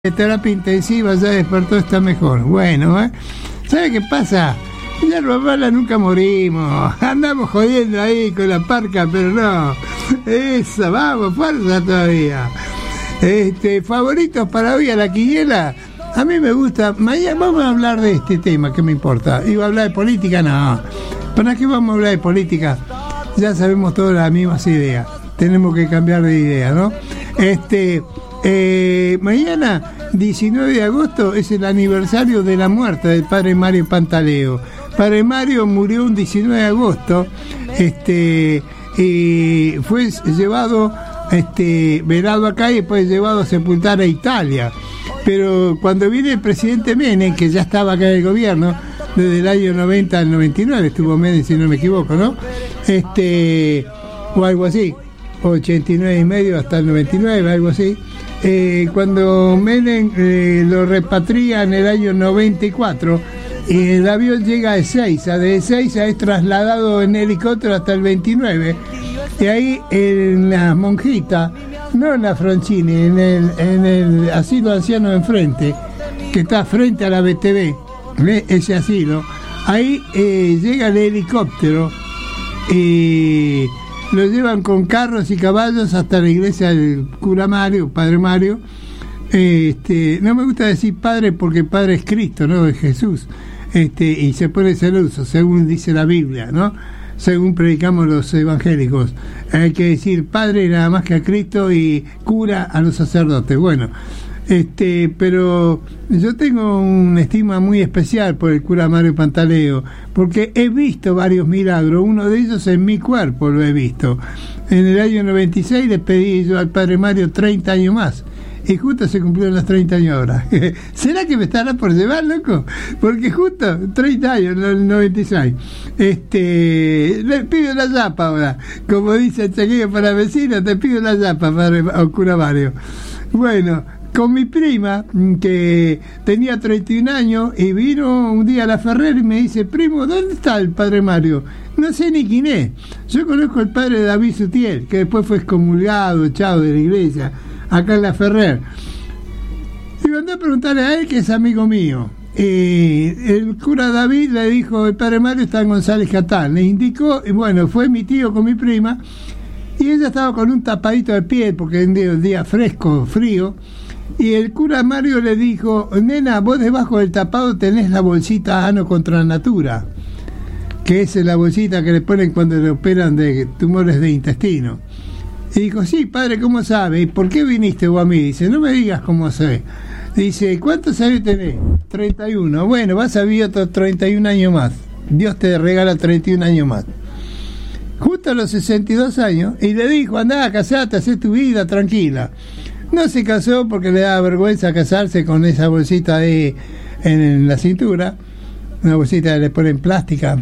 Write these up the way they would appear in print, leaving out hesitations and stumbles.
terapia intensiva, ya despertó, está mejor. Bueno, ¿sabe qué pasa? Ya Romana nunca morimos, andamos jodiendo ahí con la parca, pero no, esa, vamos, fuerza todavía. Favoritos para hoy a la quiniela, a mí me gusta. Mañana vamos a hablar de este tema, que me importa. ¿Iba a hablar de política? No. ¿Para qué vamos a hablar de política? Ya sabemos todas las mismas ideas, tenemos que cambiar de idea, ¿no? Mañana, 19 de agosto, es el aniversario de la muerte del padre Mario Pantaleo. Padre Mario murió un 19 de agosto, y fue llevado, velado acá y después llevado a sepultar a Italia. Pero cuando viene el presidente Menem, que ya estaba acá en el gobierno, desde el año 90 al 99, estuvo Menem, si no me equivoco, ¿no? O algo así, 89 y medio hasta el 99, algo así. Cuando Menem lo repatria en el año 94, el avión llega a Ezeiza, de Ezeiza es trasladado en helicóptero hasta el 29, y ahí en la Monjita, no en la Froncini, en el asilo anciano de enfrente, que está frente a la BTV, ese asilo, ahí llega el helicóptero y lo llevan con carros y caballos hasta la iglesia del cura Mario, padre Mario. No me gusta decir padre porque padre es Cristo, no es Jesús, y se pone celoso, según dice la Biblia, ¿no? Según predicamos los evangélicos, hay que decir padre nada más que a Cristo y cura a los sacerdotes. Bueno, pero yo tengo una estima muy especial por el cura Mario Pantaleo, porque he visto varios milagros, uno de ellos en mi cuerpo lo he visto. En el año 96 le pedí yo al padre Mario 30 años más, y justo se cumplieron los 30 años ahora. ¿Será que me estará por llevar, loco? Porque justo 30 años en el 96. Le pido la yapa ahora, como dice el chaquillo para vecino, te pido la yapa, padre cura Mario. Bueno, con mi prima, que tenía 31 años, y vino un día a la Ferrer y me dice: primo, ¿dónde está el padre Mario? No sé ni quién es. Yo conozco al padre David Sutiel, que después fue excomulgado, echado de la iglesia, acá en la Ferrer. Y mandé a preguntarle a él, que es amigo mío. El cura David le dijo: el padre Mario está en González Catán. Le indicó, y bueno, fue mi tío con mi prima, y ella estaba con un tapadito de piel, porque era un día fresco, frío. Y el cura Mario le dijo: nena, vos debajo del tapado tenés la bolsita Ano contra Natura, que es la bolsita que le ponen cuando le operan de tumores de intestino. Y dijo: sí, padre, ¿cómo sabe? ¿Y por qué viniste vos a mí? Dice: no me digas cómo sé. Dice: ¿cuántos años tenés? 31. Bueno, vas a vivir otros 31 años más. Dios te regala 31 años más. Justo a los 62 años, y le dijo: andá, casate, hacé tu vida tranquila. No se casó porque le daba vergüenza casarse con esa bolsita ahí en la cintura, una bolsita que le ponen plástica.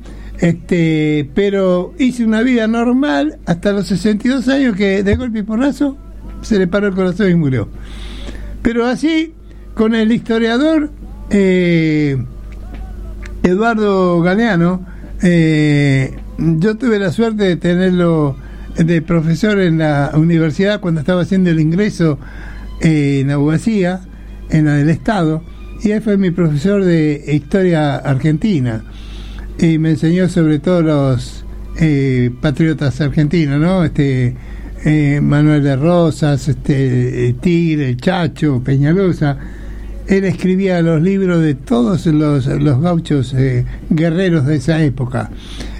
Pero hizo una vida normal hasta los 62 años, que de golpe y porrazo se le paró el corazón y murió. Pero así, con el historiador Eduardo Galeano, yo tuve la suerte de tenerlo de profesor en la universidad cuando estaba haciendo el ingreso en abogacía, en la del Estado, y él fue mi profesor de historia argentina, y me enseñó sobre todo los patriotas argentinos, ¿no? Manuel de Rosas, Tigre, el Chacho, Peñalosa. Él escribía los libros de todos los gauchos guerreros de esa época.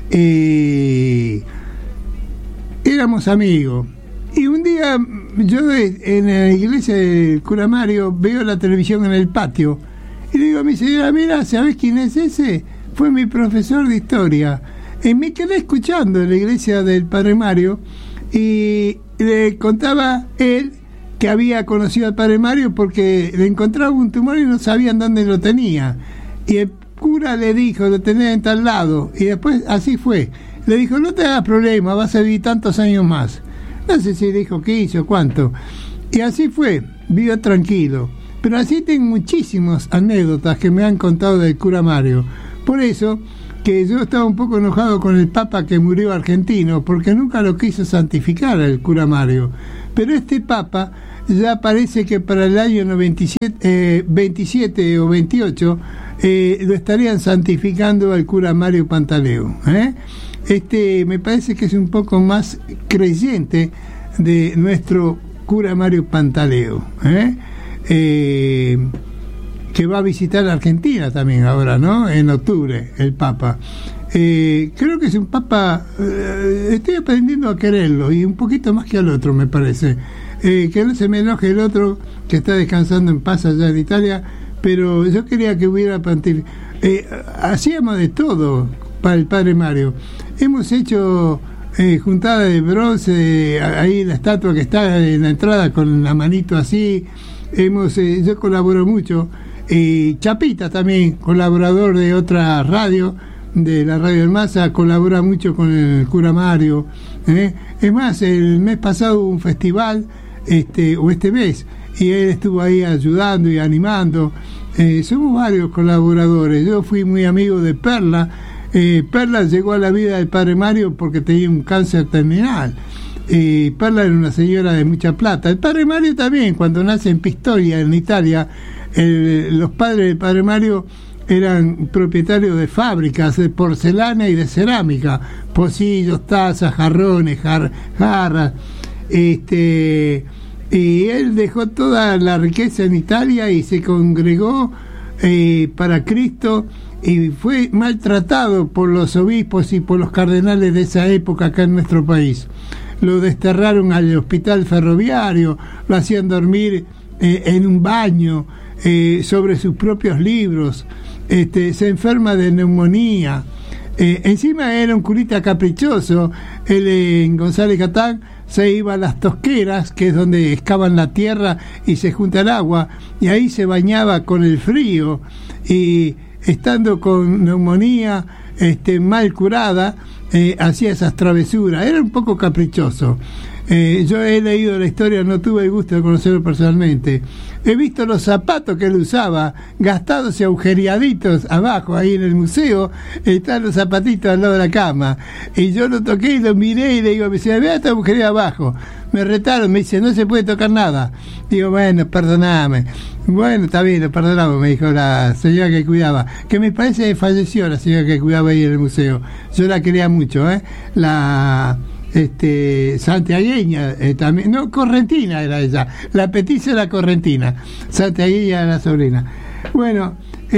Éramos amigos, y un día yo en la iglesia del cura Mario veo la televisión en el patio y le digo a mi señora: mira, ¿sabés quién es ese? Fue mi profesor de historia. Y me quedé escuchando en la iglesia del padre Mario, y le contaba él que había conocido al padre Mario porque le encontraba un tumor y no sabían dónde lo tenía, y el cura le dijo: lo tenés en tal lado, y después así fue. Le dijo: no te hagas problema, vas a vivir tantos años más. No sé si dijo 15 o cuánto. Y así fue, vivió tranquilo. Pero así tengo muchísimas anécdotas que me han contado del cura Mario. Por eso, que yo estaba un poco enojado con el Papa que murió argentino, porque nunca lo quiso santificar el cura Mario. Pero este Papa ya parece que para el año 27 o 28 lo estarían santificando al cura Mario Pantaleo. Me parece que es un poco más creyente de nuestro cura Mario Pantaleo, que va a visitar Argentina también ahora, ¿no? En octubre, el Papa. Creo que es un Papa, estoy aprendiendo a quererlo, y un poquito más que al otro, me parece. Que no se me enoje el otro, que está descansando en paz allá en Italia, pero yo quería que hubiera hacíamos de todo para el Padre Mario. Hemos hecho juntada de bronce, ahí la estatua que está en la entrada con la manito así. Yo colaboro mucho. Chapita también, colaborador de otra radio, de la Radio del Masa, colabora mucho con el cura Mario. Es más, el mes pasado hubo un festival, o este mes, y él estuvo ahí ayudando y animando. Somos varios colaboradores. Yo fui muy amigo de Perla. Perla llegó a la vida del Padre Mario porque tenía un cáncer terminal. Perla era una señora de mucha plata. El Padre Mario también, cuando nace en Pistoia, en Italia, los padres del Padre Mario eran propietarios de fábricas de porcelana y de cerámica, pocillos, tazas, jarrones, jarras. Y él dejó toda la riqueza en Italia y se congregó para Cristo, y fue maltratado por los obispos y por los cardenales de esa época acá en nuestro país. Lo desterraron al hospital ferroviario, lo hacían dormir en un baño, sobre sus propios libros. Se enferma de neumonía. Encima era un curita caprichoso. Él en González Catán se iba a las tosqueras, que es donde excavan la tierra y se junta el agua, y ahí se bañaba con el frío, y estando con neumonía mal curada, hacía esas travesuras. Era un poco caprichoso. Yo he leído la historia, no tuve el gusto de conocerlo personalmente. He visto los zapatos que él usaba, gastados y agujereaditos abajo, ahí en el museo, están los zapatitos al lado de la cama. Y yo lo toqué y lo miré y le digo, me dice, vea esta agujería abajo. Me retaron, me dice, no se puede tocar nada. Digo, bueno, perdoname. Bueno, está bien, lo perdonamos, me dijo la señora que cuidaba. Que me parece que falleció la señora que cuidaba ahí en el museo. Yo la quería mucho, la santiagueña, también, no, correntina era ella, la petiza era correntina, santiagueña era la sobrina. Bueno,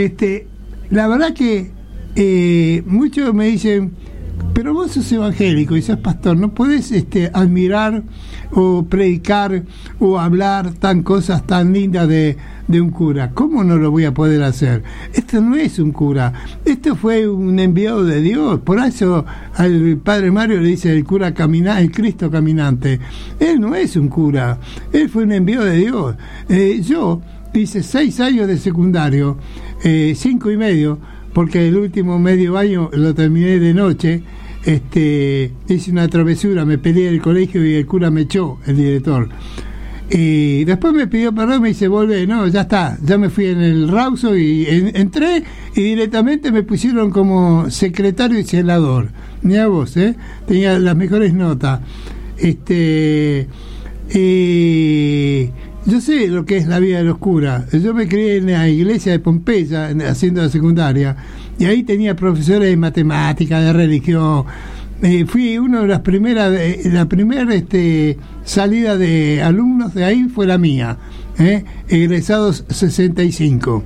la verdad que muchos me dicen, pero vos sos evangélico y sos pastor, no podés admirar o predicar o hablar tan cosas tan lindas de un cura. ¿Cómo no lo voy a poder hacer? Esto no es un cura, esto fue un enviado de Dios. Por eso al Padre Mario le dice el cura caminante, el Cristo caminante. Él no es un cura, él fue un enviado de Dios. Yo hice 6 años de secundario, 5 y medio, porque el último medio año lo terminé de noche. Hice una travesura, me peleé del colegio y el cura me echó, el director. Y después me pidió perdón, me dice, volvé, no, ya está, ya me fui en el rauso y entré y directamente me pusieron como secretario y celador. Mirá vos, tenía las mejores notas. Yo sé lo que es la vida de los curas. Yo me crié en la iglesia de Pompeya, haciendo la secundaria, y ahí tenía profesores de matemáticas, de religión. Fui uno de las primeras, la primera salida de alumnos de ahí fue la mía, egresados 65,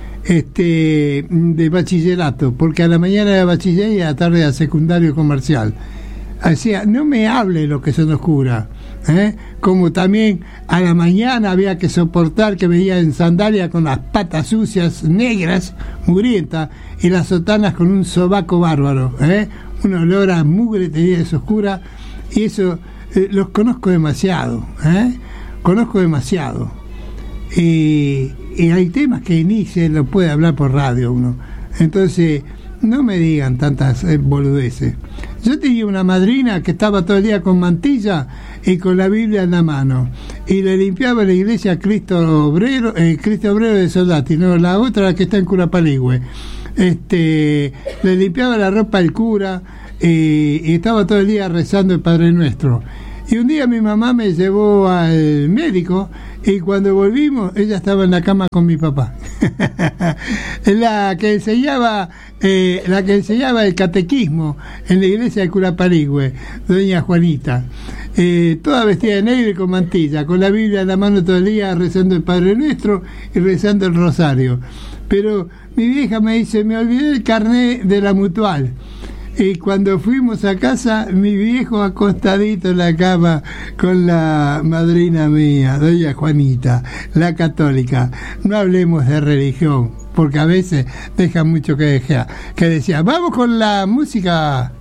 de bachillerato, porque a la mañana era bachiller y a la tarde era secundario comercial. O sea, no me hable lo que son los curas. Como también a la mañana había que soportar que venía en sandalia con las patas sucias, negras, mugrientas, y las sotanas con un sobaco bárbaro, un olor a mugre tenía esos curas, y eso los conozco demasiado, conozco demasiado, y hay temas que ni se lo puede hablar por radio uno. Entonces no me digan tantas boludeces. Yo tenía una madrina que estaba todo el día con mantilla y con la Biblia en la mano, y le limpiaba la iglesia Cristo Obrero de Soldati, no, la otra que está en Curapaligüe. Le limpiaba la ropa al cura y estaba todo el día rezando el Padre Nuestro. Y un día mi mamá me llevó al médico y cuando volvimos ella estaba en la cama con mi papá. la que enseñaba el catequismo en la iglesia de Curapaligüe, doña Juanita, toda vestida de negro y con mantilla, con la Biblia en la mano todo el día, rezando el Padre Nuestro y rezando el Rosario. Pero mi vieja me dice, me olvidé el carnet de la Mutual. Y cuando fuimos a casa, mi viejo acostadito en la cama con la madrina mía, doña Juanita, la católica. No hablemos de religión, porque a veces deja mucho que decía. Vamos con la música.